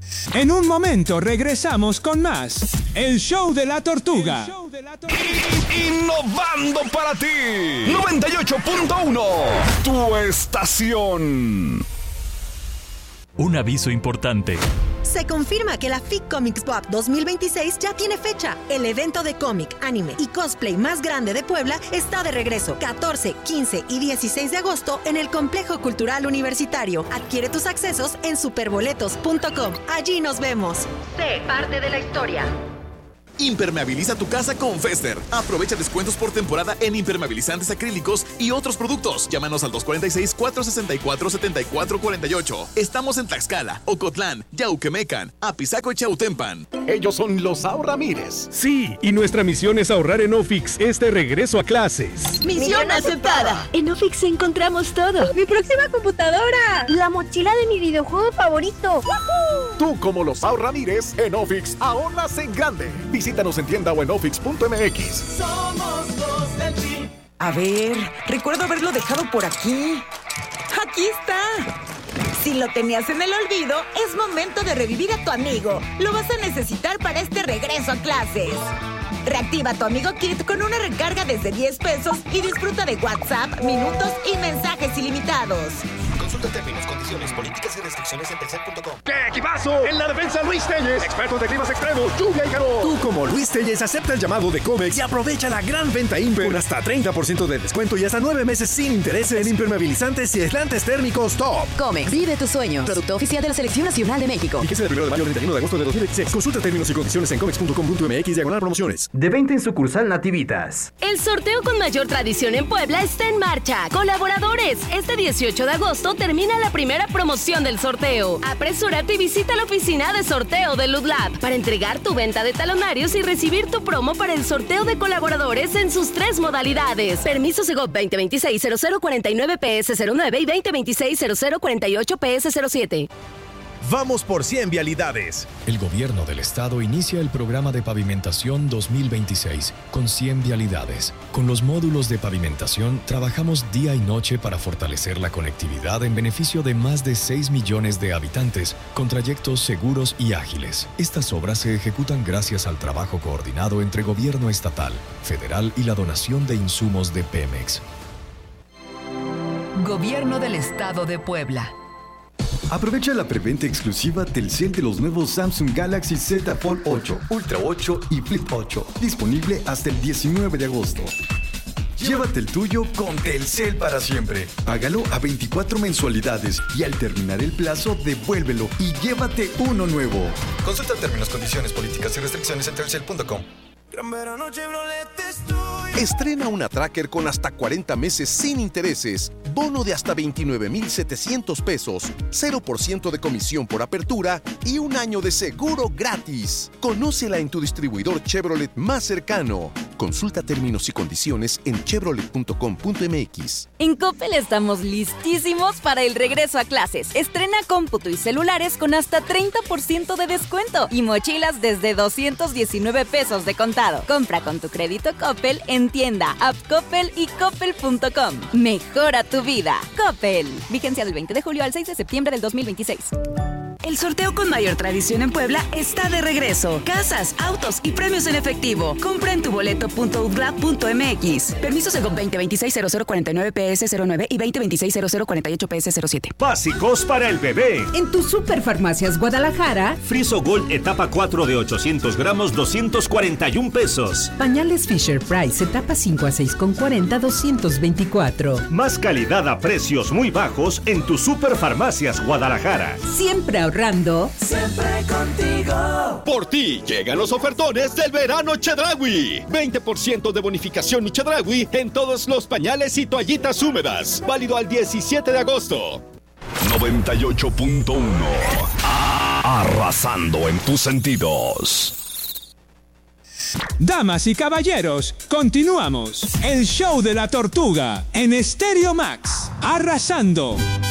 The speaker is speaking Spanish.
En un momento regresamos con más. El show de la tortuga. Innovando para ti. 98.1. Tu estación. Un aviso importante. Se confirma que la FIC Comics Pop 2026 ya tiene fecha. El evento de cómic, anime y cosplay más grande de Puebla está de regreso 14, 15 y 16 de agosto en el Complejo Cultural Universitario. Adquiere tus accesos en superboletos.com. Allí nos vemos. Sé parte de la historia. Impermeabiliza tu casa con Fester. Aprovecha descuentos por temporada en impermeabilizantes acrílicos y otros productos. Llámanos al 246-464-7448. Estamos en Tlaxcala, Ocotlán, Yauquemecan, Apizaco y Chautempan. Ellos son los Ahorramires. Sí, y nuestra misión es ahorrar en Ofix este regreso a clases. ¡Misión aceptada! En Ofix encontramos todo. ¡Mi próxima computadora! ¡La mochila de mi videojuego favorito! ¡Woohoo! Tú, como los Ahorramires, en Ofix ahorras en grande. Visítanos en tienda o en ofix.mx. Somos dos del team. A ver, recuerdo haberlo dejado por aquí. ¡Aquí está! Si lo tenías en el olvido, es momento de revivir a tu amigo. Lo vas a necesitar para este regreso a clases. Reactiva tu Amigo Kit con una recarga desde 10 pesos y disfruta de WhatsApp, minutos y mensajes ilimitados. Consulta términos, condiciones, políticas y restricciones en Telcel.com. ¡Qué equipazo! En la defensa, Luis Telles, expertos de climas extremos, lluvia y calor. Tú, como Luis Telles, acepta el llamado de Comex y aprovecha la gran venta Imper con hasta 30% de descuento y hasta 9 meses sin intereses en impermeabilizantes y aislantes térmicos top. Comex, vive tus sueños. Producto oficial de la Selección Nacional de México. Fíjese del 1 de mayo al 31 de agosto de 2016. Consulta términos y condiciones en comex.com.mx/promociones. De 20 en sucursal Nativitas. El sorteo con mayor tradición en Puebla está en marcha. Colaboradores, este 18 de agosto termina la primera promoción del sorteo. Apresúrate y visita la oficina de sorteo de Ludlab para entregar tu venta de talonarios y recibir tu promo para el sorteo de colaboradores en sus 3 modalidades. Permiso Segov 2026-0049-PS09 y 2026-0048-PS07. Vamos por 100 vialidades. El gobierno del estado inicia el programa de pavimentación 2026 con 100 vialidades. Con los módulos de pavimentación trabajamos día y noche para fortalecer la conectividad en beneficio de más de 6 millones de habitantes con trayectos seguros y ágiles. Estas obras se ejecutan gracias al trabajo coordinado entre gobierno estatal, federal y la donación de insumos de Pemex. Gobierno del Estado de Puebla. Aprovecha la preventa exclusiva Telcel de los nuevos Samsung Galaxy Z Fold 8, Ultra 8 y Flip 8, disponible hasta el 19 de agosto. Llévate el tuyo con Telcel para siempre. Págalo a 24 mensualidades y al terminar el plazo, devuélvelo y llévate uno nuevo. Consulta términos, condiciones, políticas y restricciones en Telcel.com. Estrena una Tracker con hasta 40 meses sin intereses, bono de hasta 29,700 pesos, 0% de comisión por apertura y un año de seguro gratis. Conócela en tu distribuidor Chevrolet más cercano. Consulta términos y condiciones en chevrolet.com.mx. En Coppel estamos listísimos para el regreso a clases. Estrena cómputo y celulares con hasta 30% de descuento y mochilas desde 219 pesos de contado. Compra con tu crédito Coppel en tienda, app Coppel y coppel.com. Mejora tu vida. Coppel. Vigencia del 20 de julio al 6 de septiembre del 2026. El sorteo con mayor tradición en Puebla está de regreso. Casas, autos y premios en efectivo. Compra en tuboleto.udlab.mx. Permiso Segov 2026-0049-PS09 y 2026-0048-PS07. Básicos para el bebé. En tu Superfarmacias Guadalajara. Friso Gold etapa 4 de 800 gramos, 241 pesos. Pañales Fisher Price etapa 5 a 6 con 40, 224. Más calidad a precios muy bajos en tu Superfarmacias Guadalajara. Siempre ahorrando. Siempre contigo. Por ti llegan los ofertones del verano Chedraui. 20% de bonificación y Chedraui en todos los pañales y toallitas húmedas. Válido al 17 de agosto. 98.1. Arrasando en tus sentidos. Damas y caballeros, continuamos. El show de la tortuga en Stereo Max. Arrasando.